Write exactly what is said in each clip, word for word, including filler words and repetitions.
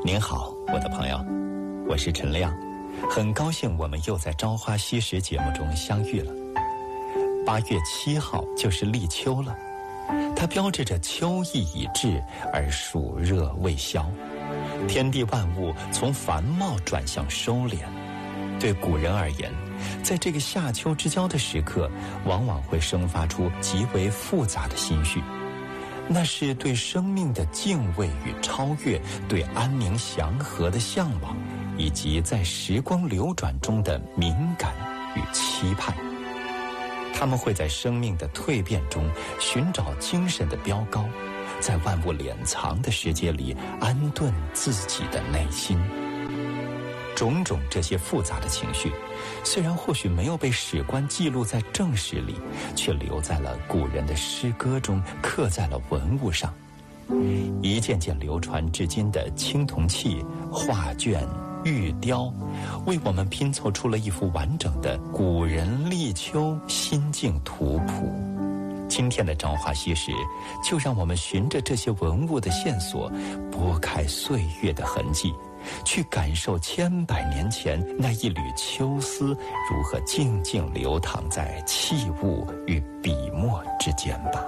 您好，我的朋友，我是陈亮，很高兴我们又在《朝花夕拾》节目中相遇了。八月七号就是立秋了，它标志着秋意已至，而暑热未消，天地万物从繁茂转向收敛。对古人而言，在这个夏秋之交的时刻，往往会生发出极为复杂的心绪，那是对生命的敬畏与超越，对安宁祥和的向往，以及在时光流转中的敏感与期盼。他们会在生命的蜕变中寻找精神的标高，在万物敛藏的世界里安顿自己的内心。种种这些复杂的情绪，虽然或许没有被史官记录在正史里，却留在了古人的诗歌中，刻在了文物上，一件件流传至今的青铜器、画卷、玉雕，为我们拼凑出了一幅完整的古人立秋心境图谱。今天的朝花夕拾，就让我们循着这些文物的线索，拨开岁月的痕迹，去感受千百年前那一缕秋丝如何静静流淌在器物与笔墨之间吧。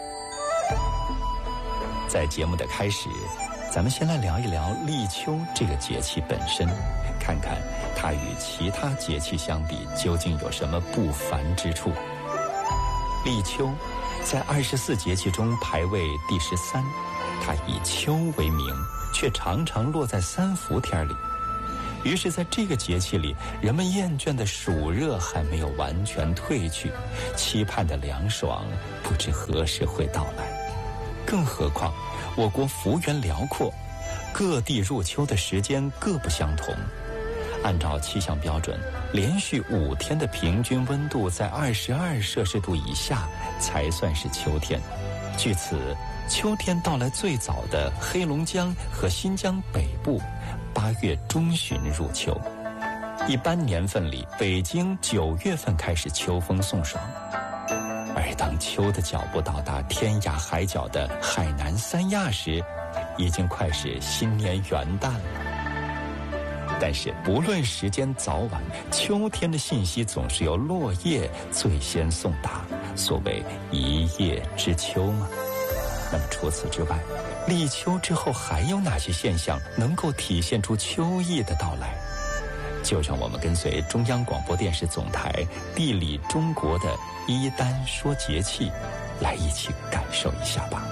在节目的开始，咱们先来聊一聊立秋这个节气本身，看看它与其他节气相比究竟有什么不凡之处。立秋在二十四节气中排位第十三，它以秋为名，却常常落在三伏天里。于是在这个节气里，人们厌倦的暑热还没有完全退去，期盼的凉爽不知何时会到来。更何况我国幅员辽阔，各地入秋的时间各不相同。按照气象标准，连续五天的平均温度在二十二摄氏度以下才算是秋天。据此，秋天到来最早的黑龙江和新疆北部，八月中旬入秋。一般年份里，北京九月份开始秋风送爽。而当秋的脚步到达天涯海角的海南三亚时，已经快是新年元旦了。但是不论时间早晚，秋天的信息总是由落叶最先送达，所谓一叶知秋嘛。那么除此之外，立秋之后还有哪些现象能够体现出秋意的到来？就让我们跟随中央广播电视总台地理中国的一丹说节气，来一起感受一下吧。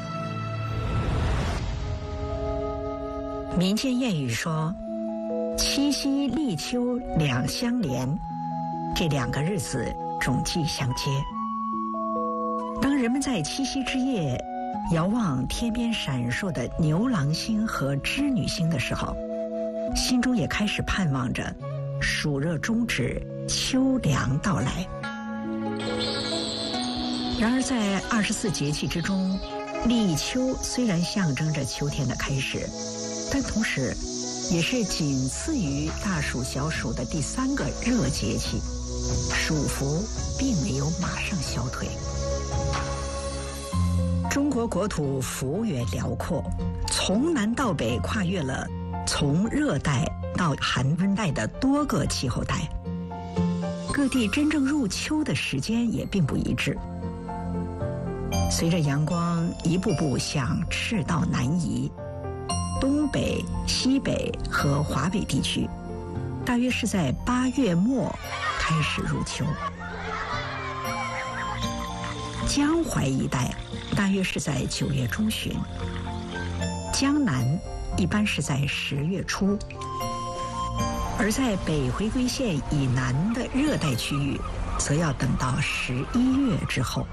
民间谚语说，七夕立秋两相连，这两个日子种季相接。当人们在七夕之夜遥望天边闪烁的牛郎星和织女星的时候，心中也开始盼望着暑热终止，秋凉到来。然而在二十四节气之中，立秋虽然象征着秋天的开始，但同时也是仅次于大暑小暑的第三个热节气，暑伏并没有马上消退。中国国土幅员辽阔，从南到北跨越了从热带到寒温带的多个气候带，各地真正入秋的时间也并不一致。随着阳光一步步向赤道南移，东北、西北和华北地区大约是在八月末开始入秋，江淮一带大约是在九月中旬，江南一般是在十月初，而在北回归线以南的热带区域，则要等到十一月之后。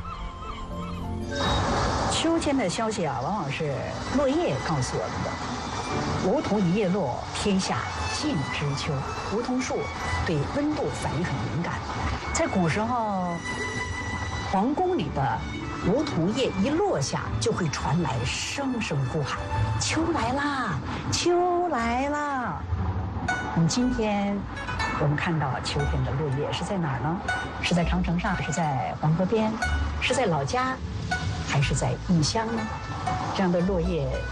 秋天的消息啊，往往是落叶告诉我们的。梧桐一叶落，天下尽知秋。梧桐树对温度反应很敏感，在古时候，皇宫里的梧桐叶一落下，就会传来声声呼喊：“秋来啦，秋来啦！”嗯，今天我们看到秋天的落叶是在哪儿呢？是在长城上，是在黄河边，是在老家，还是在异乡呢？这样的落叶